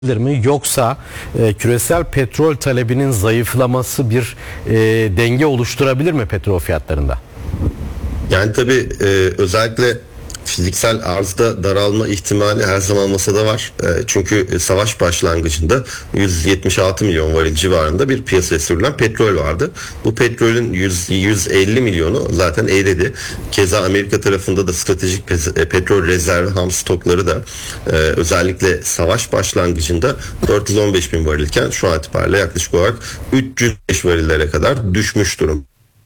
mi, yoksa küresel petrol talebinin zayıflaması bir denge oluşturabilir mi petrol fiyatlarında? Yani tabii özellikle fiziksel arzda daralma ihtimali her zaman masada var. Çünkü savaş başlangıcında 176 milyon varil civarında bir piyasaya sürülen petrol vardı. Bu petrolün 150 milyonu zaten eridi. Keza Amerika tarafında da stratejik petrol rezervi ham stokları da özellikle savaş başlangıcında 415 bin varilken şu an itibariyle yaklaşık olarak 305 varillere kadar düşmüş durum.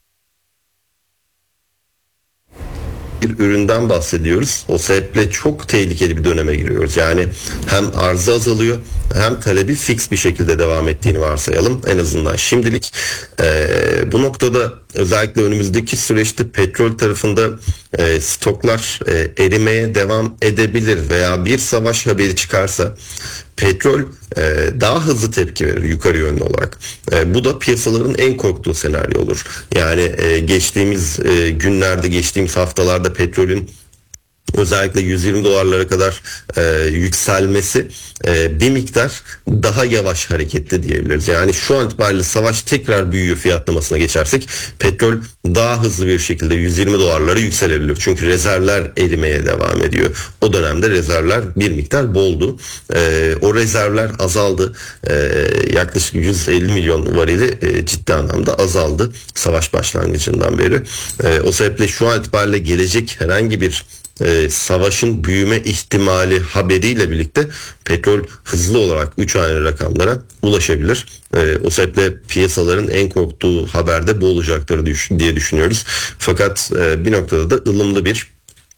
Bir üründen bahsediyoruz. O sebeple çok tehlikeli bir döneme giriyoruz. Yani hem arzı azalıyor hem talebi fix bir şekilde devam ettiğini varsayalım. En azından şimdilik. Bu noktada özellikle önümüzdeki süreçte petrol tarafında stoklar erimeye devam edebilir veya bir savaş haberi çıkarsa petrol daha hızlı tepki verir yukarı yönlü olarak. Bu da piyasaların en korktuğu senaryo olur. Yani geçtiğimiz günlerde, geçtiğimiz haftalarda petrolün özellikle 120 dolarlara kadar yükselmesi bir miktar daha yavaş hareketli diyebiliriz. Yani şu an itibariyle savaş tekrar büyüyor fiyatlamasına geçersek petrol daha hızlı bir şekilde 120 dolarlara yükselebilir. Çünkü rezervler erimeye devam ediyor. O dönemde rezervler bir miktar boldu. O rezervler azaldı. Yaklaşık 150 milyon varili ciddi anlamda azaldı savaş başlangıcından beri. O sebeple şu an itibariyle gelecek herhangi bir savaşın büyüme ihtimali haberiyle birlikte petrol hızlı olarak 3 haneli rakamlara ulaşabilir. O sebeple piyasaların en korktuğu haberde bu olacaktır diye düşünüyoruz. Fakat bir noktada da ılımlı bir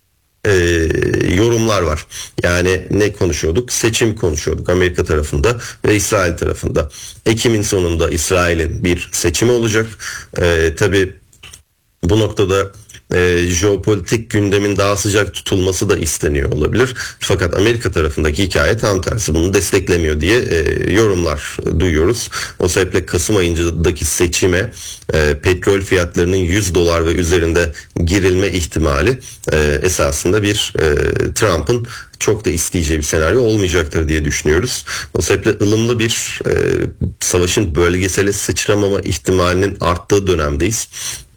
yorumlar var. Yani ne konuşuyorduk? Seçim konuşuyorduk Amerika tarafında ve İsrail tarafında. Ekim'in sonunda İsrail'in bir seçimi olacak. Tabii bu noktada jeopolitik gündemin daha sıcak tutulması da isteniyor olabilir. Fakat Amerika tarafındaki hikaye tam tersi, bunu desteklemiyor diye yorumlar duyuyoruz. O sebeple Kasım ayındaki seçime petrol fiyatlarının 100 dolar ve üzerinde girilme ihtimali esasında bir Trump'ın çok da isteyeceği bir senaryo olmayacaktır diye düşünüyoruz. O sebeple ılımlı bir savaşın bölgesele sıçramama ihtimalinin arttığı dönemdeyiz.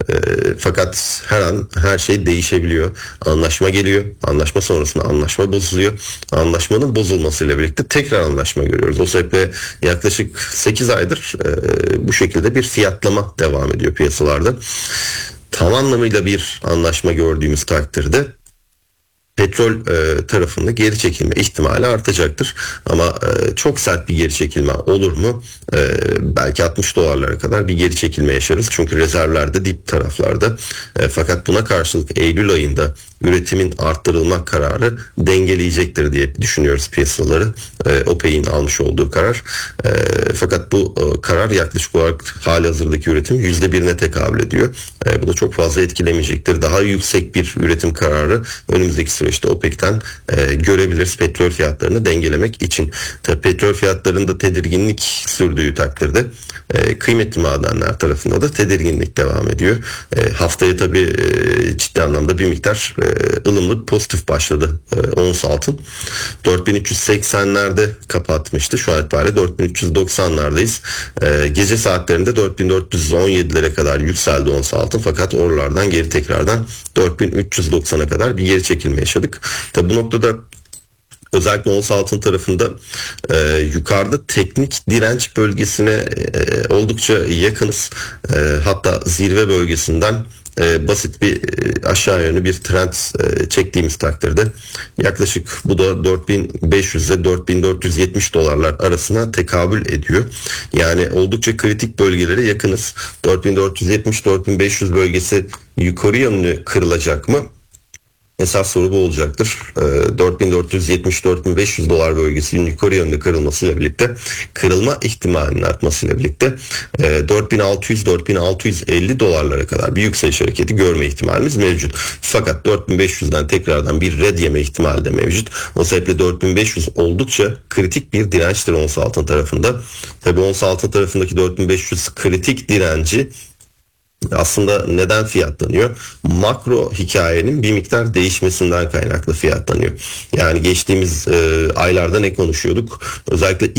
Fakat her an her şey değişebiliyor. Anlaşma geliyor. Anlaşma sonrasında anlaşma bozuluyor. Anlaşmanın bozulmasıyla birlikte tekrar anlaşma görüyoruz. O sebeple yaklaşık 8 aydır bu şekilde bir fiyatlama devam ediyor piyasalarda. Tam anlamıyla bir anlaşma gördüğümüz takdirde petrol tarafında geri çekilme ihtimali artacaktır. Ama çok sert bir geri çekilme olur mu? Belki 60 dolarlara kadar bir geri çekilme yaşarız. Çünkü rezervlerde dip taraflarda. Fakat buna karşılık Eylül ayında üretimin arttırılma kararı dengeleyecektir diye düşünüyoruz piyasaları. OPEC'in almış olduğu karar. Fakat bu karar yaklaşık olarak halihazırdaki üretim %1'ine tekabül ediyor. Bu da çok fazla etkilemeyecektir. Daha yüksek bir üretim kararı önümüzdeki süreçte OPEC'ten görebiliriz petrol fiyatlarını dengelemek için. Tabii petrol fiyatlarında tedirginlik sürdüğü takdirde kıymetli madenler tarafında da tedirginlik devam ediyor. Haftaya tabii ciddi anlamda bir miktar ılımlı pozitif başladı ons altın. 4380'lerde kapatmıştı. Şu an itibariyle 4390'lardayız. Gece saatlerinde 4417'lere kadar yükseldi ons altın. Fakat oralardan geri tekrardan 4390'a kadar bir geri çekilme yaşadık. Tabi bu noktada özellikle ons altın tarafında yukarıda teknik direnç bölgesine oldukça yakınız. Hatta zirve bölgesinden basit bir aşağı yönlü bir trend çektiğimiz takdirde yaklaşık bu da 4500 ile 4470 dolarlar arasına tekabül ediyor. Yani oldukça kritik bölgelere yakınız. 4470-4500 bölgesi yukarı yönlü kırılacak mı? Esas soru bu olacaktır. 4470-4500 dolar bölgesinin yukarı yönde kırılmasıyla birlikte, kırılma ihtimalinin artmasıyla birlikte 4600-4650 dolarlara kadar bir yükseliş hareketi görme ihtimalimiz mevcut. Fakat 4500'den tekrardan bir red yeme ihtimali de mevcut. O sebeple 4500 oldukça kritik bir dirençtir ons altın tarafında. Tabii ons altın tarafındaki 4500 kritik direnci aslında neden fiyatlanıyor? Makro hikayenin bir miktar değişmesinden kaynaklı fiyatlanıyor. Yani geçtiğimiz aylarda ne konuşuyorduk? Özellikle